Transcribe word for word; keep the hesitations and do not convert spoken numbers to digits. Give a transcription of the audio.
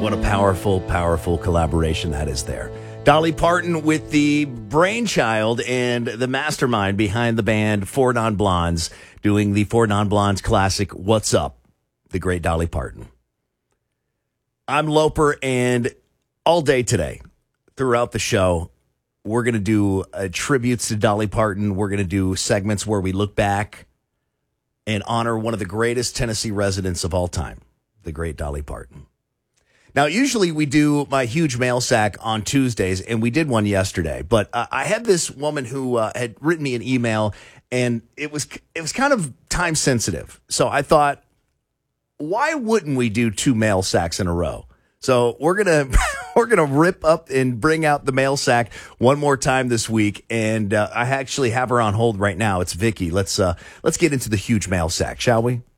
What a powerful, powerful collaboration that is there. Dolly Parton with the brainchild and the mastermind behind the band Four Non Blondes, doing the Four Non Blondes classic, What's Up? The great Dolly Parton. I'm Loper, and all day today, throughout the show, we're going to do uh, tributes to Dolly Parton. We're going to do segments where we look back and honor one of the greatest Tennessee residents of all time, the great Dolly Parton. Now, usually we do my huge mail sack on Tuesdays, and we did one yesterday. But uh, I had this woman who uh, had written me an email, and it was it was kind of time sensitive. So I thought, why wouldn't we do two mail sacks in a row? So we're gonna we're gonna rip up and bring out the mail sack one more time this week, and uh, I actually have her on hold right now. It's Vicky. Let's uh, let's get into the huge mail sack, shall we?